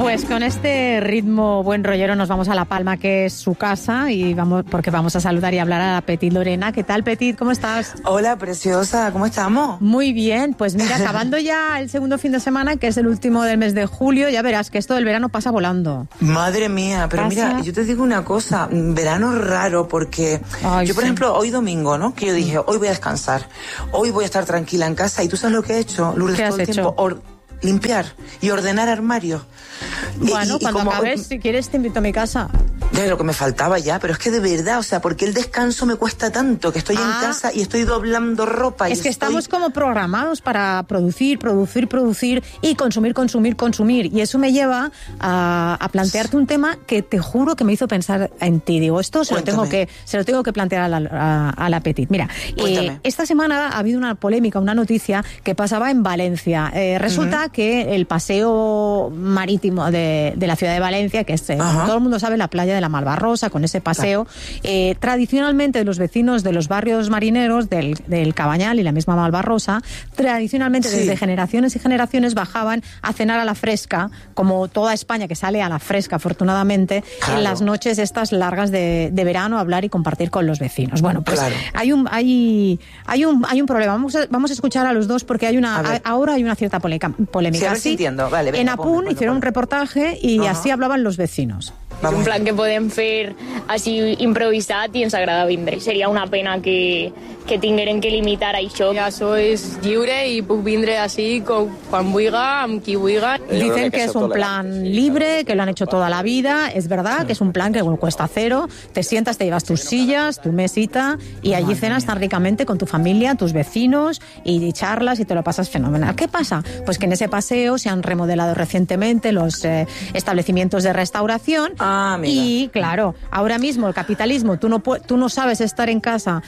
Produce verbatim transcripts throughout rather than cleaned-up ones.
Pues con este ritmo buen rollero nos vamos a La Palma, que es su casa, y vamos porque vamos a saludar y hablar a la Petit Lorena. ¿Qué tal, Petit? ¿Cómo estás? Hola, preciosa. ¿Cómo estamos? Muy bien. Pues mira, acabando ya el segundo fin de semana, que es el último del mes de julio, ya verás que esto del verano pasa volando. Madre mía, pero ¿Pasa? Mira, yo te digo una cosa, verano raro porque Ay, yo, por sí. ejemplo, hoy domingo, ¿no? Que yo dije, hoy voy a descansar, hoy voy a estar tranquila en casa, y tú sabes lo que he hecho, Lourdes, ¿Qué has todo el hecho? tiempo, Or- limpiar y ordenar armarios. Bueno, Y- y cuando como- acabes, si quieres, te invito a mi casa. Ya lo que me faltaba ya, pero es que de verdad, o sea, ¿por qué el descanso me cuesta tanto? Que estoy Ah. en casa y estoy doblando ropa. Es y que estoy... estamos como programados para producir, producir, producir y consumir, consumir, consumir. Y eso me lleva a, a plantearte un tema que te juro que me hizo pensar en ti. Digo, esto se lo tengo Cuéntame. que se lo tengo que plantear a la, a, a la Petit. Mira, Cuéntame. eh, esta semana ha habido una polémica, una noticia que pasaba en Valencia. Eh, resulta Ujú. que el paseo marítimo de, de la ciudad de Valencia, que es, eh, Ajá. todo el mundo sabe, la playa de la Malvarrosa, con ese paseo, eh, tradicionalmente los vecinos de los barrios marineros del, del Cabañal y la misma Malvarrosa, tradicionalmente Sí. desde generaciones y generaciones bajaban a cenar a la fresca, como toda España que sale a la fresca, afortunadamente, Claro. en las noches estas largas de, de verano, a hablar y compartir con los vecinos. Bueno, pues Claro. hay un hay hay un hay un problema. Vamos a, vamos a escuchar a los dos porque hay una A ver. a- ahora hay una cierta polémica. polémica. Sí, a ver si Así, entiendo. Vale, venga, en ponme, Apun ponme, hicieron un ponme. reportaje y Ajá. así hablaban los vecinos. És un plan que podem fer així improvisat i ens agrada vindre. Seria una pena que, que tingueren que limitar això. Ja això és lliure i puc vindre així com, quan vulga, amb qui vulga. Dicen que es un plan libre, que lo han hecho toda la vida. Es verdad que es un plan que bueno, cuesta cero. Te sientas, te llevas tus sillas, tu mesita y allí cenas tan ricamente con tu familia, tus vecinos y charlas y te lo pasas fenomenal. ¿Qué pasa? Pues que en ese paseo se han remodelado recientemente los eh, establecimientos de restauración. Ah, amiga. Y claro, ahora mismo el capitalismo, tú no pu- tú no sabes estar en casa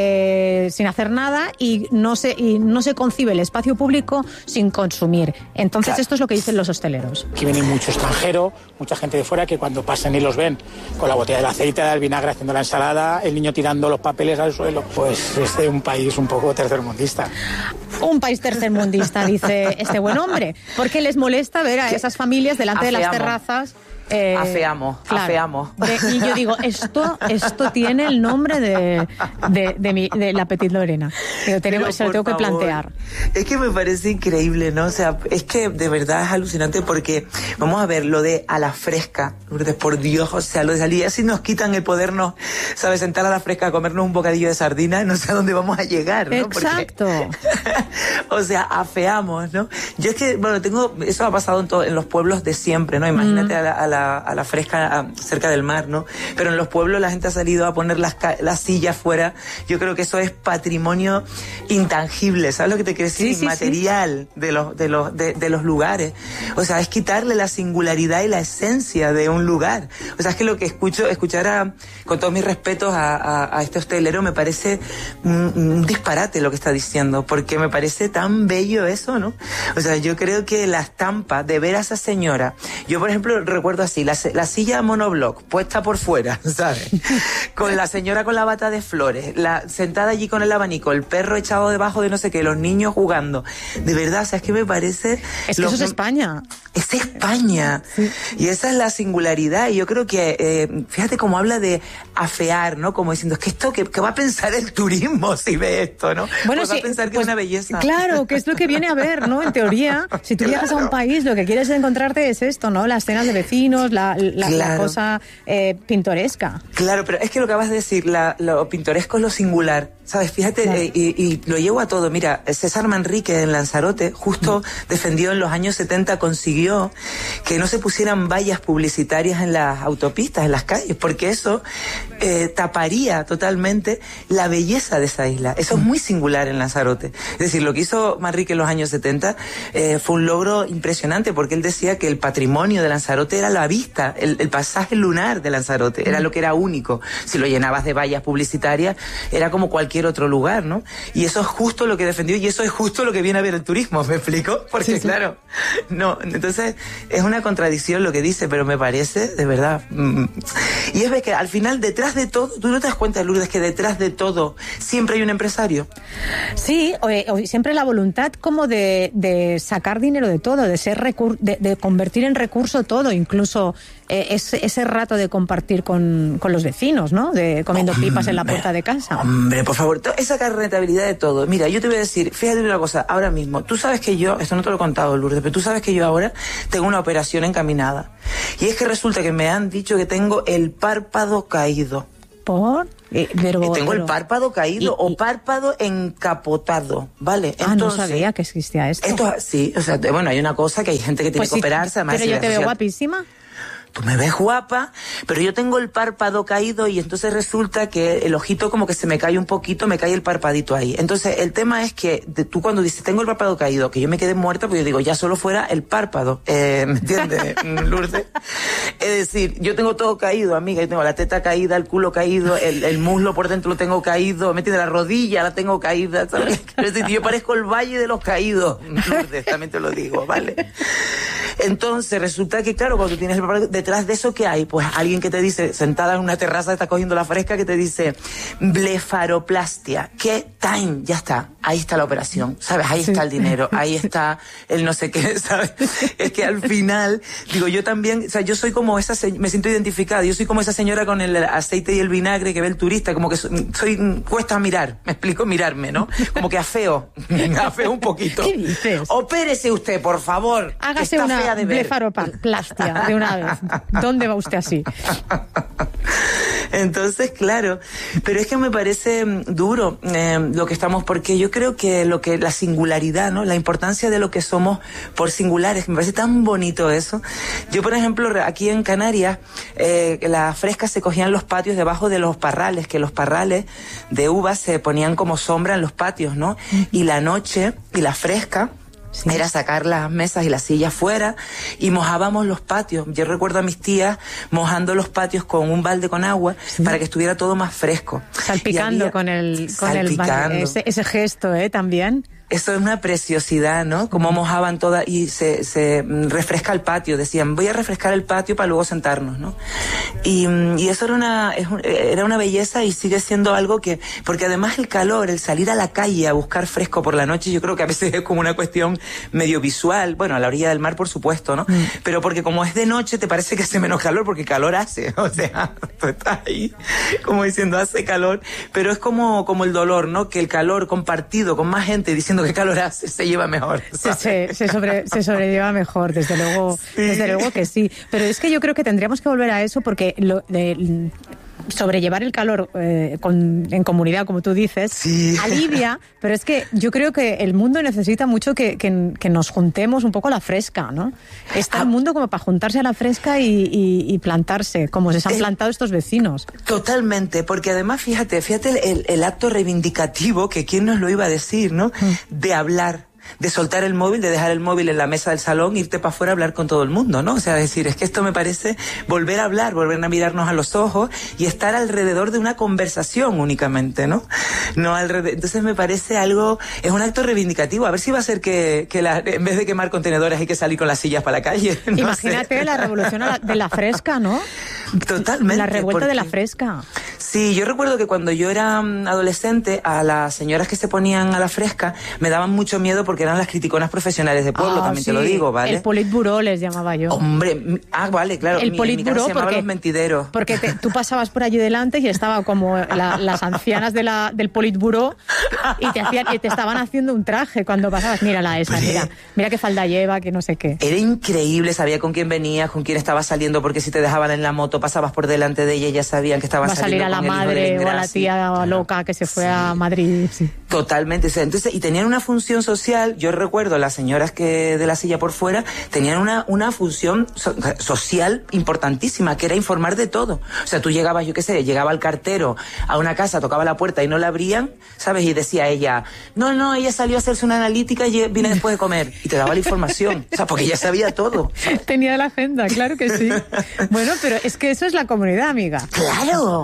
eh, sin hacer nada y no se y no se concibe el espacio público sin consumir. Entonces Claro. esto es lo que dicen los hosteleros. Aquí viene mucho extranjero, mucha gente de fuera que cuando pasan y los ven con la botella del aceite, del vinagre haciendo la ensalada, el niño tirando los papeles al suelo, pues es de un país un poco tercermundista. Un país tercermundista, dice este buen hombre, porque les molesta ver a esas familias delante de las Afeamos. terrazas. eh, Afeamos, afeamos. De- y yo digo, esto esto tiene el nombre de, de, de, mi, de la Petit Lorena. Digo, tenemos, Pero, se lo por tengo que favor, plantear. Es que me parece increíble, ¿no? O sea, es que de verdad es alucinante porque, vamos a ver, lo de a la fresca, Lourdes, por Dios, o sea, lo de salir, si nos quitan el podernos, ¿sabes? Sentar a la fresca a comernos un bocadillo de sardina, no sé a dónde vamos a llegar, ¿no? Porque- Exacto. o sea, afeamos, ¿no? Yo es que, bueno, tengo, eso ha pasado en, todo, en los pueblos de siempre, ¿no? Imagínate a, la, a, la, a la fresca a- cerca del mar, ¿no? Pero en los pueblos la gente ha salido a poner las, ca- las sillas fuera. Yo creo que eso es patrimonio intangible, ¿sabes lo que te quiero decir? Sí, sí, Inmaterial de los, de los, de, de los lugares. O sea, es quitarle la singularidad y la esencia de un lugar. O sea, es que lo que escucho, escuchar a, con todos mis respetos a, a, a este hostelero me parece un, un disparate lo que está diciendo, porque me parece tan bello eso, ¿no? O sea, yo creo que la estampa de ver a esa señora, yo por ejemplo recuerdo así, la, la silla monobloc puesta por fuera, ¿sabes? Con la señora con la bata de flores, la sentada allí con el abanico, el perro echado debajo de no sé qué, los niños jugando. De verdad, o sea, es que me parece... Es que lo eso es España. Es España. Sí. Y esa es la singularidad. Y yo creo que, eh, fíjate cómo habla de afear, ¿no? Como diciendo, es que esto, ¿qué, qué va a pensar el turismo si ve esto, ¿no? Bueno, pues va sí, a pensar que pues, es una belleza. Claro, que es lo que viene a ver, ¿no? En teoría, si tú viajas a un país, lo que quieres encontrarte es esto, ¿no? Las cenas de vecinos, la, la, la Claro. cosa eh, pintoresca. Claro, pero es que lo que acabas de decir, la, lo pintoresco es lo singular, ¿sabes? Fíjate, Claro. eh, y, y lo llevo a todo. Mira, César Manrique en Lanzarote justo defendió en los años setenta, consiguió que no se pusieran vallas publicitarias en las autopistas, en las calles, porque eso eh, taparía totalmente la belleza de esa isla. Eso es muy singular en Lanzarote. Es decir, lo que hizo Manrique en los años setenta eh, fue un logro impresionante, porque él decía que el patrimonio de Lanzarote era la vista, el, el pasaje lunar de Lanzarote, era lo que era único. Si lo llenabas de vallas publicitarias, era como cualquier otro lugar, ¿no? Y eso es justo lo que defendió, y eso es justo lo que viene a ver el turismo, ¿me explico? Porque Sí, sí. claro, no, entonces es una una contradicción lo que dice, pero me parece, de verdad. Mm. Y es que al final, detrás de todo, ¿tú no te das cuenta, Lourdes, que detrás de todo siempre hay un empresario? Sí, o, o siempre la voluntad como de, de sacar dinero de todo, de ser recur- de, de convertir en recurso todo, incluso eh, ese, ese rato de compartir con, con los vecinos, ¿no? De comiendo hombre, pipas en la puerta de casa. Hombre, por favor, es sacar rentabilidad de todo. Mira, yo te voy a decir, fíjate una cosa, ahora mismo, tú sabes que yo, esto no te lo he contado, Lourdes, pero tú sabes que yo ahora tengo una operación encaminada. Y es que resulta que me han dicho que tengo el párpado caído. ¿Por? Eh, pero, tengo pero, el párpado caído y, o párpado encapotado, ¿vale? Ah, Entonces, no sabía que existía esto. Esto sí, o sea, bueno, hay una cosa que hay gente que tiene pues que sí, operarse. Además, pero yo te veo guapísima. Tú me ves guapa, pero yo tengo el párpado caído y entonces resulta que el ojito como que se me cae un poquito, me cae el parpadito ahí. Entonces el tema es que de, tú cuando dices tengo el párpado caído, que yo me quedé muerta, pues yo digo ya solo fuera el párpado, eh, ¿me entiendes, Lourdes? Es decir, yo tengo todo caído, amiga, yo tengo la teta caída, el culo caído, el, el muslo por dentro lo tengo caído, ¿me entiendes? La rodilla la tengo caída, ¿sabes? Es decir, yo parezco el Valle de los Caídos, Lourdes, también te lo digo, ¿vale? Entonces resulta que claro, cuando tú tienes el párpado, detrás de eso, ¿qué hay? Pues alguien que te dice, sentada en una terraza, está cogiendo la fresca, que te dice blefaroplastia. ¿Qué time? Ya está. Ahí está la operación, ¿sabes? Ahí sí. está el dinero, ahí está el no sé qué, ¿sabes? Es que al final, digo, yo también, o sea, yo soy como esa, me siento identificada, yo soy como esa señora con el aceite y el vinagre que ve el turista, como que soy, soy cuesta mirar, me explico, mirarme, ¿no? Como que afeo, afeo un poquito. ¿Qué dices? Opérese usted, por favor. Hágase una fea de blefaroplastia de una vez. ¿Dónde va usted así? Entonces, claro, pero es que me parece duro eh, lo que estamos, porque yo creo que lo que la singularidad, ¿no? La importancia de lo que somos por singulares, me parece tan bonito eso. Yo, por ejemplo, aquí en Canarias, eh, las frescas se cogían los patios debajo de los parrales, que los parrales de uvas se ponían como sombra en los patios, ¿no? Y la noche y la fresca sí. era sacar las mesas y las sillas fuera y mojábamos los patios. Yo recuerdo a mis tías mojando los patios con un balde con agua sí. para que estuviera todo más fresco. Salpicando había, con el con salpicando. el ese, ese gesto, ¿eh? También. Eso es una preciosidad, ¿no? Como mojaban todas y se, se refresca el patio. Decían, voy a refrescar el patio para luego sentarnos, ¿no? Y, y eso era una, era una belleza y sigue siendo algo que, porque además el calor, el salir a la calle a buscar fresco por la noche, yo creo que a veces es como una cuestión medio visual. Bueno, a la orilla del mar, por supuesto, ¿no? Mm. Pero porque como es de noche te parece que hace menos calor porque calor hace. O sea, tú estás ahí como diciendo hace calor. Pero es como, como el dolor, ¿no? Que el calor compartido con más gente diciendo que calor hace, se lleva mejor. Se, se, se, sobre, se sobrelleva mejor, desde luego, sí. desde luego que sí. Pero es que yo creo que tendríamos que volver a eso porque lo, de, sobrellevar el calor eh, con, en comunidad, como tú dices, sí. alivia, pero es que yo creo que el mundo necesita mucho que, que, que nos juntemos un poco a la fresca, ¿no? Está ah. el mundo como para juntarse a la fresca y, y, y plantarse, como se han plantado estos vecinos. Totalmente, porque además, fíjate, fíjate el, el acto reivindicativo, que quién nos lo iba a decir, ¿no? Mm. De hablar. De soltar el móvil, de dejar el móvil en la mesa del salón, irte para afuera a hablar con todo el mundo, ¿no? O sea, decir, es que esto me parece volver a hablar, volver a mirarnos a los ojos y estar alrededor de una conversación únicamente, ¿no? No alrededor. Entonces me parece algo, es un acto reivindicativo. A ver si va a ser que, que la, en vez de quemar contenedores hay que salir con las sillas para la calle. No Imagínate sé. La revolución de la fresca, ¿no? Totalmente. La revuelta porque... de la fresca. Sí, yo recuerdo que cuando yo era adolescente, a las señoras que se ponían a la fresca me daban mucho miedo porque eran las criticonas profesionales de pueblo, ah, también sí. te lo digo, ¿vale? El Politburó les llamaba yo. Hombre, ah, vale, claro. El mi, Politburó se porque, los mentideros. Porque te, tú pasabas por allí delante y estaba como la, las ancianas de la, del Politburó y te, hacían, y te estaban haciendo un traje cuando pasabas. Mírala esa, mira, mira qué falda lleva, que no sé qué. Era increíble, sabía con quién venías, con quién estabas saliendo, porque si te dejaban en la moto, pasabas por delante de ella y ya sabían que estabas saliendo con el hijo del Va a salir a la madre o a la tía claro. loca que se fue sí. a Madrid. Sí. Totalmente. Entonces, y tenían una función social, yo recuerdo las señoras que de la silla por fuera, tenían una, una función so, social importantísima, que era informar de todo. O sea, tú llegabas, yo qué sé, llegaba el cartero a una casa, tocaba la puerta y no la abrían, ¿sabes? Y decía ella, no, no, ella salió a hacerse una analítica y viene después de comer. Y te daba la información, o sea, porque ella sabía todo, ¿sabes? Tenía la agenda, claro que sí. Bueno, pero es que eso es la comunidad, amiga. Claro.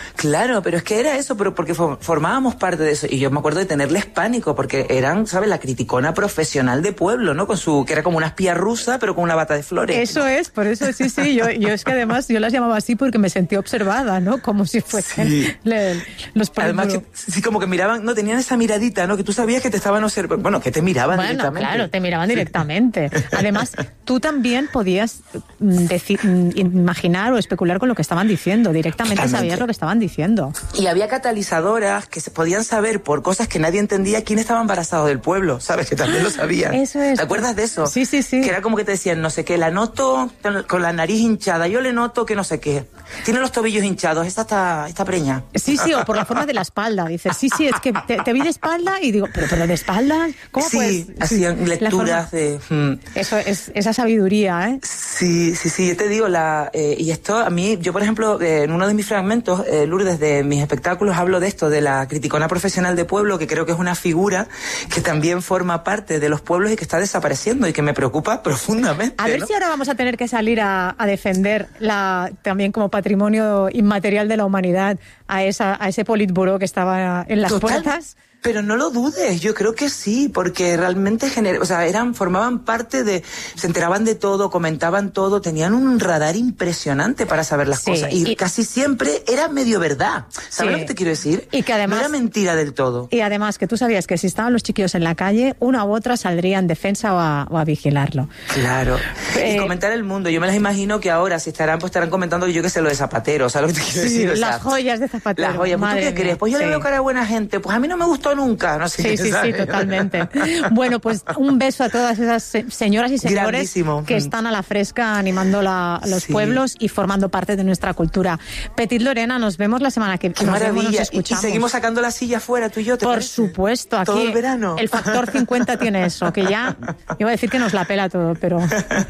Claro, pero es que era eso, pero porque formábamos parte de eso. Y yo me acuerdo de tenerles pánico, porque eran, ¿sabes? La criticona profesional de pueblo, ¿no? Con su, que era como una espía rusa, pero con una bata de flores. Eso es, por eso sí, sí. Yo, yo es que además yo las llamaba así porque me sentí observada, ¿no? Como si fuesen sí. le, los Además que sí, como que miraban, no, tenían esa miradita, ¿no? Que tú sabías que te estaban observando, bueno, que te miraban bueno, directamente. Claro, te miraban directamente. Además, tú también podías decir, imaginar o especular con lo que estaban diciendo. Directamente Totalmente. Sabías lo que estaban diciendo. Y había catalizadoras que se podían saber por cosas que nadie entendía quién estaba embarazado del pueblo, ¿sabes? Que también lo sabían. Eso es. ¿Te acuerdas de eso? Sí, sí, sí. Que era como que te decían, no sé qué, la noto con la nariz hinchada, yo le noto que no sé qué. Tiene los tobillos hinchados, esta está, está preña. Sí, sí, o por la forma de la espalda. Dices, sí, sí, es que te, te vi de espalda y digo, pero, pero de espalda, ¿cómo sí, pues? Hacían sí, lecturas de... Hmm. Eso es, esa sabiduría, ¿eh? Sí, sí, sí, yo te digo, la eh, y esto a mí, yo por ejemplo, eh, en uno de mis fragmentos, eh, Lourdes, de mis espectáculos, hablo de esto, de la criticona profesional de pueblo, que creo que es una figura que también forma parte de los pueblos y que está desapareciendo y que me preocupa profundamente. A ver, ¿no? Si ahora vamos a tener que salir a, a defender la también como patrimonio inmaterial de la humanidad a esa a ese politburó que estaba en las Total. puertas. Pero no lo dudes, yo creo que sí, porque realmente gener... o sea, eran, formaban parte de, se enteraban de todo, comentaban todo, tenían un radar impresionante para saber las sí, cosas. Y, y casi siempre era medio verdad. ¿Sabes sí. lo que te quiero decir? Y que además, no era mentira del todo. Y además que tú sabías que si estaban los chiquillos en la calle, una u otra saldría en defensa o a, o a vigilarlo. Claro. Eh, y comentar el mundo. Yo me las imagino que ahora, si estarán, pues estarán comentando, yo qué sé, lo de Zapatero. ¿Sabes lo que te quiero sí, decir? O sea, las joyas de Zapatero. Las joyas. ¿Tú qué mía. crees? Pues yo sí. le veo cara a buena gente. Pues a mí no me gustó nunca. No sé Sí, qué, sí, ¿sabes? sí, totalmente. Bueno, pues un beso a todas esas señoras y señores Grandísimo. que están a la fresca animando la, los sí. pueblos y formando parte de nuestra cultura. Petit Lorena, nos vemos la semana que viene. Qué maravilla. Nos y, y seguimos sacando la silla afuera, tú y yo, ¿te Por parece? supuesto, aquí todo el verano. El factor cincuenta tiene eso, que ya iba a decir que nos la pela todo, pero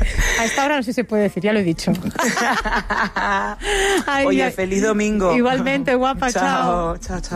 a esta hora no sé si se puede decir, ya lo he dicho. Ay, oye, feliz domingo. Igualmente, guapa, chao. Chao, chao, chao.